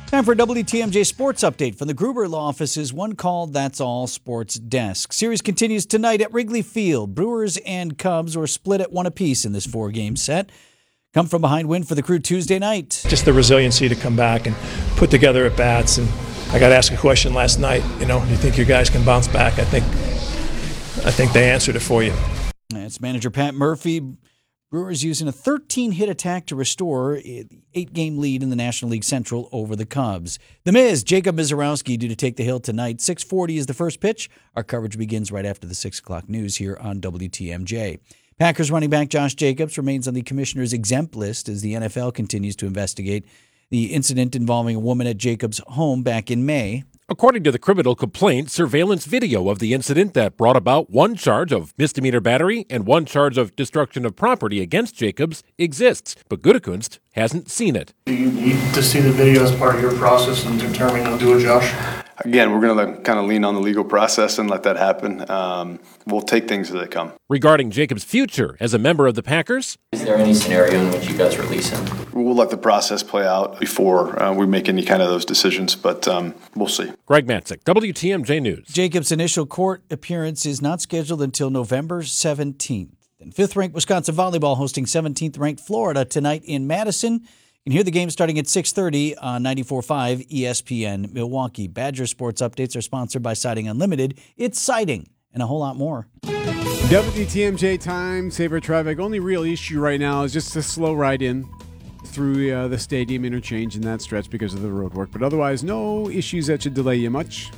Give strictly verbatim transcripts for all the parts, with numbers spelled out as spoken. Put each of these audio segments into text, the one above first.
Time for a W T M J Sports Update from the Gruber Law Office's One Call, That's All Sports Desk. Series continues tonight at Wrigley Field. Brewers and Cubs were split at one apiece in this four-game set. Come from behind win for the Crew Tuesday night. Just the resiliency to come back and put together at bats. And I got asked a question last night. You know, do you think your guys can bounce back? I think, I think they answered it for you. That's manager Pat Murphy. Brewers using a thirteen-hit attack to restore the eight-game lead in the National League Central over the Cubs. The Miz, Jacob Misiorowski, due to take the hill tonight. six forty is the first pitch. Our coverage begins right after the six o'clock news here on W T M J. Packers running back Josh Jacobs remains on the commissioner's exempt list as the N F L continues to investigate the incident involving a woman at Jacobs' home back in May. According to the criminal complaint, surveillance video of the incident that brought about one charge of misdemeanor battery and one charge of destruction of property against Jacobs exists, but Gutekunst hasn't seen it. Do you need to see the video as part of your process in determining to do a Josh? Again, we're going to kind of lean on the legal process and let that happen. Um, we'll take things as they come. Regarding Jacobs' future as a member of the Packers, is there any scenario in which you guys release him? We'll let the process play out before uh, we make any kind of those decisions, but um, we'll see. Greg Matzik, W T M J News. Jacobs' initial court appearance is not scheduled until November seventeenth. And fifth-ranked Wisconsin volleyball hosting seventeenth-ranked Florida tonight in Madison. You can hear the game starting at six thirty on ninety-four point five E S P N Milwaukee. Badger Sports Updates are sponsored by Siding Unlimited. It's siding and a whole lot more. W T M J time, saver traffic. Only real issue right now is just a slow ride in through uh, the stadium interchange in that stretch because of the road work. But otherwise, no issues that should delay you much.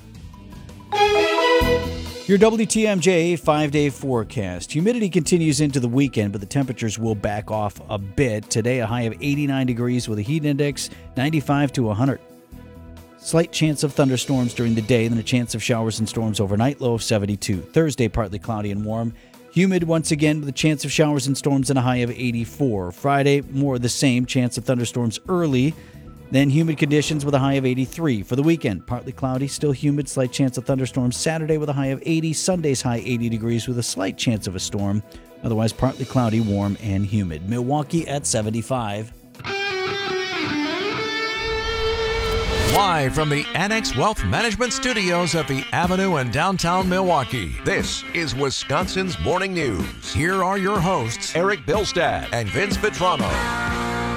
Your W T M J five-day forecast. Humidity continues into the weekend, but the temperatures will back off a bit. Today, a high of eighty-nine degrees with a heat index ninety-five to one hundred. Slight chance of thunderstorms during the day, then a chance of showers and storms overnight, low of seventy-two. Thursday, partly cloudy and warm. Humid once again with a chance of showers and storms and a high of eighty-four. Friday, more of the same, chance of thunderstorms early. Then humid conditions with a high of eighty-three. For the weekend, partly cloudy, still humid, slight chance of thunderstorms Saturday with a high of eighty. Sunday's high eighty degrees with a slight chance of a storm. Otherwise, partly cloudy, warm, and humid. Milwaukee at seventy-five. Live from the Annex Wealth Management Studios at the Avenue in downtown Milwaukee, this is Wisconsin's Morning News. Here are your hosts, Eric Bilstad and Vince Vitrano.